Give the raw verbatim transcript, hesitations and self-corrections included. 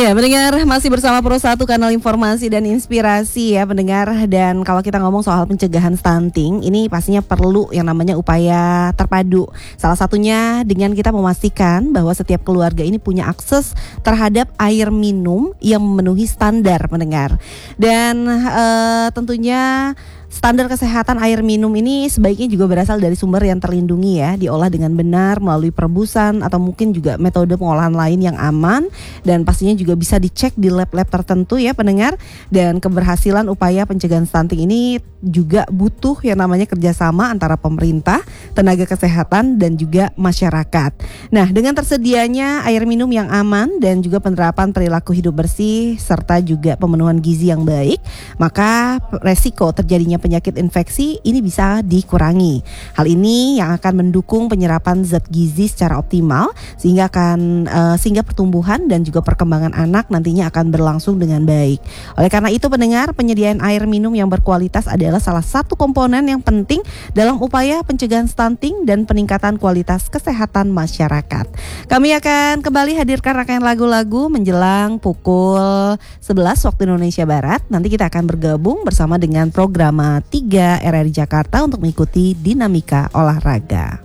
Ya, pendengar masih bersama Pro satu Kanal Informasi dan Inspirasi ya pendengar. Dan kalau kita ngomong soal pencegahan stunting, ini pastinya perlu yang namanya upaya terpadu. Salah satunya dengan kita memastikan bahwa setiap keluarga ini punya akses terhadap air minum yang memenuhi standar pendengar. Dan uh, tentunya standar kesehatan air minum ini sebaiknya juga berasal dari sumber yang terlindungi ya, diolah dengan benar melalui perebusan atau mungkin juga metode pengolahan lain yang aman, dan pastinya juga bisa dicek di lab-lab tertentu ya pendengar. Dan keberhasilan upaya pencegahan stunting ini juga butuh yang namanya kerjasama antara pemerintah, tenaga kesehatan dan juga masyarakat. Nah, dengan tersedianya air minum yang aman dan juga penerapan perilaku hidup bersih serta juga pemenuhan gizi yang baik, maka resiko terjadinya penyakit infeksi ini bisa dikurangi. Hal ini yang akan mendukung penyerapan zat gizi secara optimal sehingga akan uh, sehingga pertumbuhan dan juga perkembangan anak nantinya akan berlangsung dengan baik. Oleh karena itu pendengar, penyediaan air minum yang berkualitas adalah salah satu komponen yang penting dalam upaya pencegahan stunting dan peningkatan kualitas kesehatan masyarakat. Kami akan kembali hadirkan rangkaian lagu-lagu menjelang pukul sebelas waktu Indonesia Barat. Nanti kita akan bergabung bersama dengan program tiga R R I Jakarta untuk mengikuti dinamika olahraga.